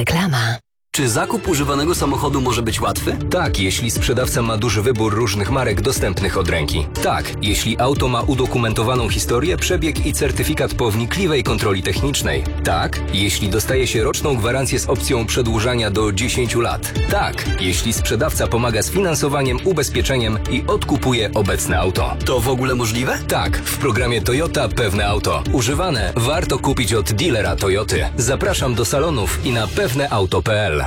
Reklama. Czy zakup używanego samochodu może być łatwy? Tak, jeśli sprzedawca ma duży wybór różnych marek dostępnych od ręki. Tak, jeśli auto ma udokumentowaną historię, przebieg i certyfikat po wnikliwej kontroli technicznej. Tak, jeśli dostaje się roczną gwarancję z opcją przedłużania do 10 lat. Tak, jeśli sprzedawca pomaga z finansowaniem, ubezpieczeniem i odkupuje obecne auto. To w ogóle możliwe? Tak, w programie Toyota Pewne Auto. Używane warto kupić od dealera Toyoty. Zapraszam do salonów i na pewneauto.pl.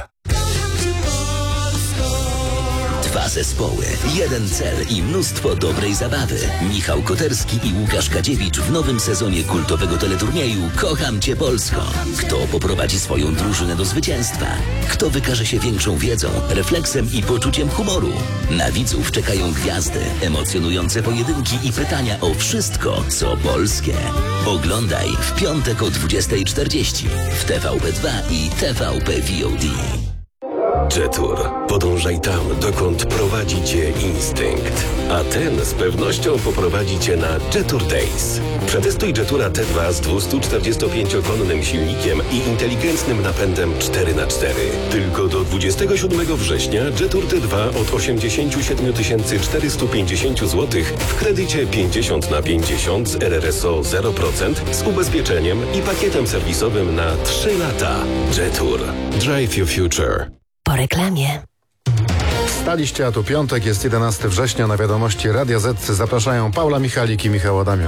Dwa zespoły, jeden cel i mnóstwo dobrej zabawy. Michał Koterski i Łukasz Kadziewicz w nowym sezonie kultowego teleturnieju Kocham Cię Polsko. Kto poprowadzi swoją drużynę do zwycięstwa? Kto wykaże się większą wiedzą, refleksem i poczuciem humoru? Na widzów czekają gwiazdy, emocjonujące pojedynki i pytania o wszystko, co polskie. Oglądaj w piątek o 20:40 w TVP2 i TVP VOD. Jetour. Podążaj tam, dokąd prowadzi Cię instynkt. A ten z pewnością poprowadzi Cię na Jetour Days. Przetestuj Jetoura T2 z 245-konnym silnikiem i inteligentnym napędem 4x4. Tylko do 27 września Jetour T2 od 87 450 zł w kredycie 50/50 z RRSO 0% z ubezpieczeniem i pakietem serwisowym na 3 lata. Jetour. Drive your future. Po reklamie. Wstaliście, a tu piątek, jest 11 września. Na wiadomości Radia Z zapraszają Paula Michalik i Michał Adamiok.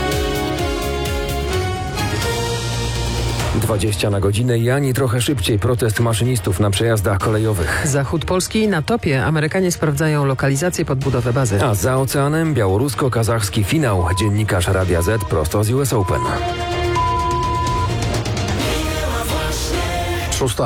20 na godzinę i ani trochę szybciej protest maszynistów na przejazdach kolejowych. Zachód Polski na topie. Amerykanie sprawdzają lokalizację pod budowę bazy. A za oceanem białorusko-kazachski finał. Dziennikarz Radia Z prosto z US Open. 6.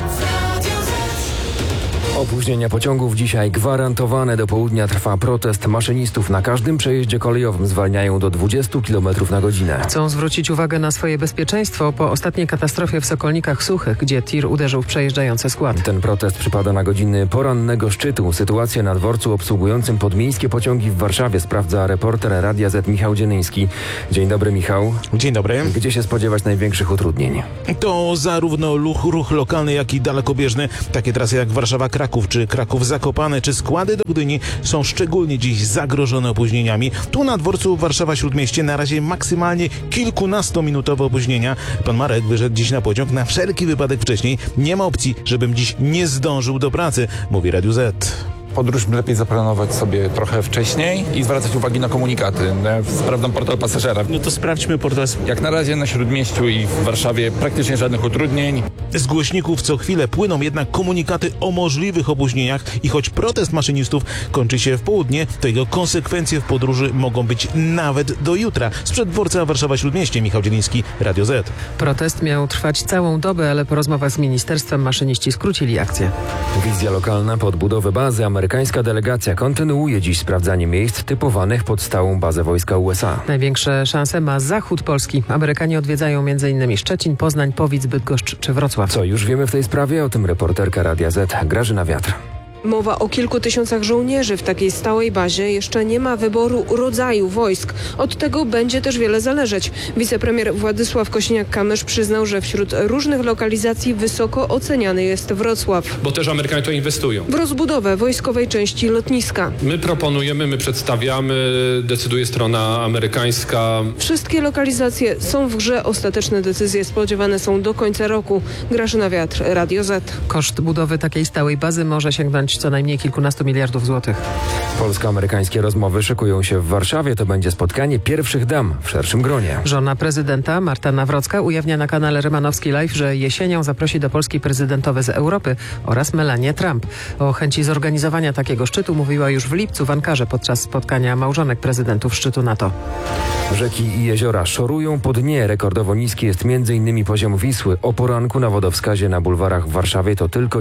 Opóźnienia pociągów dzisiaj gwarantowane. Do południa trwa protest maszynistów. Na każdym przejeździe kolejowym zwalniają do 20 km na godzinę. Chcą zwrócić uwagę na swoje bezpieczeństwo po ostatniej katastrofie w Sokolnikach Suchych, gdzie tir uderzył w przejeżdżający skład. Ten protest przypada na godziny porannego szczytu. Sytuację na dworcu obsługującym podmiejskie pociągi w Warszawie sprawdza reporter Radia Z Michał Dzienyński. Dzień dobry, Michał. Dzień dobry. Gdzie się spodziewać największych utrudnień? To zarówno ruch lokalny, jak i dalekobieżny. Takie trasy jak Warszawa-Kraków, czy Kraków-Zakopane, czy składy do Gdyni są szczególnie dziś zagrożone opóźnieniami. Tu na dworcu Warszawa-Śródmieście na razie maksymalnie kilkunastominutowe opóźnienia. Pan Marek wyszedł dziś na pociąg na wszelki wypadek wcześniej. Nie ma opcji, żebym dziś nie zdążył do pracy, mówi Radiu Z. Podróż lepiej zaplanować sobie trochę wcześniej i zwracać uwagi na komunikaty. Sprawdzam portal pasażera. No to sprawdźmy portal. Jak na razie na Śródmieściu i w Warszawie praktycznie żadnych utrudnień. Z głośników co chwilę płyną jednak komunikaty o możliwych opóźnieniach i choć protest maszynistów kończy się w południe, to jego konsekwencje w podróży mogą być nawet do jutra. Sprzed dworca Warszawa-Śródmieście, Michał Dzieliński, Radio Z. Protest miał trwać całą dobę, ale po rozmowach z ministerstwem maszyniści skrócili akcję. Wizja lokalna pod budowę bazy. Amerykańska delegacja kontynuuje dziś sprawdzanie miejsc typowanych pod stałą bazę wojska USA. Największe szanse ma Zachód Polski. Amerykanie odwiedzają m.in. Szczecin, Poznań, Powic, Bydgoszcz czy Wrocław. Co już wiemy w tej sprawie? O tym reporterka Radia Z Grażyna Wiatr. Mowa o kilku tysiącach żołnierzy w takiej stałej bazie. Jeszcze nie ma wyboru rodzaju wojsk. Od tego będzie też wiele zależeć. Wicepremier Władysław Kosiniak-Kamysz przyznał, że wśród różnych lokalizacji wysoko oceniany jest Wrocław. Bo też Amerykanie to inwestują. W rozbudowę wojskowej części lotniska. My proponujemy, my przedstawiamy, decyduje strona amerykańska. Wszystkie lokalizacje są w grze. Ostateczne decyzje spodziewane są do końca roku. Grażyna Wiatr, Radio Z. Koszt budowy takiej stałej bazy może sięgnąć co najmniej kilkunastu miliardów złotych. Polsko-amerykańskie rozmowy szykują się w Warszawie. To będzie spotkanie pierwszych dam w szerszym gronie. Żona prezydenta Marta Nawrocka ujawnia na kanale Rymanowski Live, że jesienią zaprosi do Polski prezydentowe z Europy oraz Melanię Trump. O chęci zorganizowania takiego szczytu mówiła już w lipcu w Ankarze podczas spotkania małżonek prezydentów szczytu NATO. Rzeki i jeziora szorują po dnie. Rekordowo niski jest m.in. poziom Wisły. O poranku na wodowskazie na bulwarach w Warszawie to tylko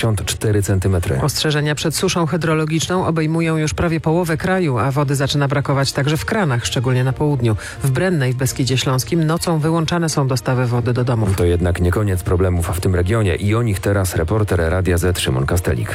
94 cm. Ostrzeżenia przed suszą hydrologiczną obejmują już prawie połowę kraju, a wody zaczyna brakować także w kranach, szczególnie na południu. W Brennej w Beskidzie Śląskim nocą wyłączane są dostawy wody do domów. To jednak nie koniec problemów w tym regionie i o nich teraz reporter Radia Z Szymon Kastelik.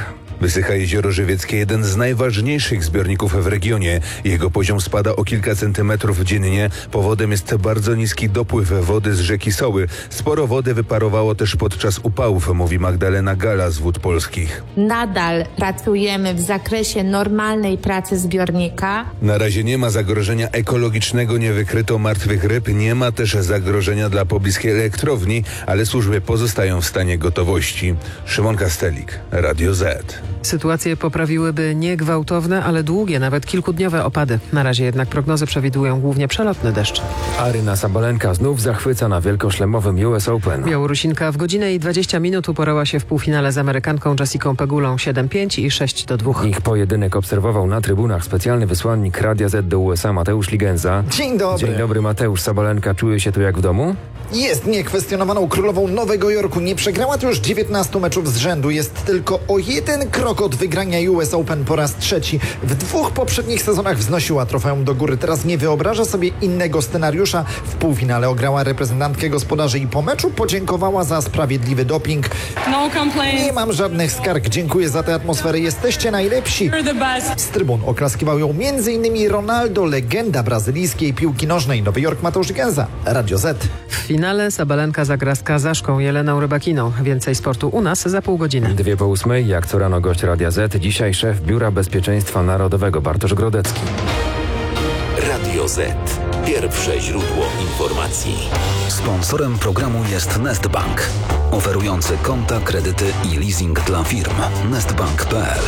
Wysycha jezioro Żywieckie, jeden z najważniejszych zbiorników w regionie. Jego poziom spada o kilka centymetrów dziennie. Powodem jest bardzo niski dopływ wody z rzeki Soły. Sporo wody wyparowało też podczas upałów, mówi Magdalena Gala z Wód Polskich. Nadal pracujemy w zakresie normalnej pracy zbiornika. Na razie nie ma zagrożenia ekologicznego, nie wykryto martwych ryb, nie ma też zagrożenia dla pobliskiej elektrowni, ale służby pozostają w stanie gotowości. Szymon Kastelik, Radio Z. Sytuację poprawiłyby nie gwałtowne, ale długie, nawet kilkudniowe opady. Na razie jednak prognozy przewidują głównie przelotny deszcz. Aryna Sabalenka znów zachwyca na wielkoszlemowym US Open. Białorusinka w godzinę i 20 minut uporała się w półfinale z Amerykanką Jessicą Pegulą 7-5 i 6-2. Ich pojedynek obserwował na trybunach specjalny wysłannik Radia Z do USA Mateusz Ligenza. Dzień dobry. Dzień dobry, Mateusz. Sabalenka czuje się tu jak w domu? Jest niekwestionowaną królową Nowego Jorku. Nie przegrała tu już 19 meczów z rzędu. Jest tylko o jeden krok od wygrania US Open po raz trzeci. W 2 poprzednich sezonach wznosiła trofeum do góry. Teraz nie wyobraża sobie innego scenariusza. W półfinale ograła reprezentantkę gospodarzy i po meczu podziękowała za sprawiedliwy doping. Nie mam żadnych skarg. Dziękuję za tę atmosferę. Jesteście najlepsi. Z trybun oklaskiwał ją m.in. Ronaldo, legenda brazylijskiej piłki nożnej. Nowy Jork, Mateusz Ligenza, Radio Z. W finale Sabalenka zagra z Kazaszką Jeleną Rybakiną. Więcej sportu u nas za pół godziny. 7:02, jak co rano gość Radia Z. Dzisiaj szef Biura Bezpieczeństwa Narodowego Bartosz Grodecki. Radio Z. Pierwsze źródło informacji. Sponsorem programu jest Nestbank, oferujący konta, kredyty i leasing dla firm. Nestbank.pl.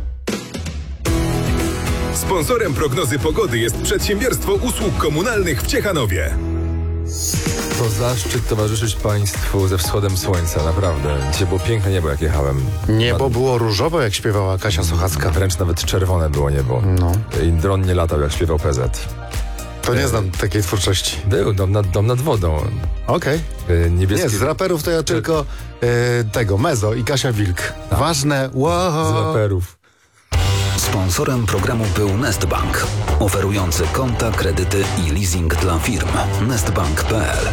Sponsorem prognozy pogody jest Przedsiębiorstwo Usług Komunalnych w Ciechanowie. To zaszczyt towarzyszyć Państwu ze wschodem słońca, naprawdę. Dzisiaj było piękne niebo, jak jechałem. Niebo było różowe, jak śpiewała Kasia Sochacka. Wręcz nawet czerwone było niebo. No. I dron nie latał, jak śpiewał PZ. To nie znam takiej twórczości. Był dom nad wodą. Okej. Niebieski... Nie, z raperów to ja tylko tego, Mezo i Kasia Wilk. Ważne, wow. Z raperów. Sponsorem programu był Nestbank, oferujący konta, kredyty i leasing dla firm. Nestbank.pl.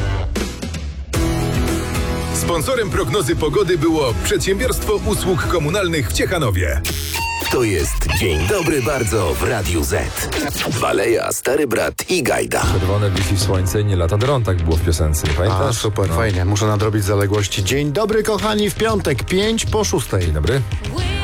Sponsorem prognozy pogody było Przedsiębiorstwo Usług Komunalnych w Ciechanowie. To jest Dzień dobry bardzo w Radiu Z. Waleja, Stary Brat i Gajda. Czerwone wisi w słońce i nie lata dron, tak było w piosence, nie pamiętasz? Super, fajnie. Muszę nadrobić zaległości. Dzień dobry, kochani, w piątek, 5 po 6. Dzień dobry.